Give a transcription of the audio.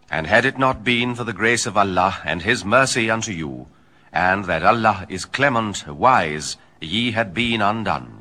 And had it not been for the grace of Allah and his mercy unto you, and that Allah is clement, wise, ye had been undone.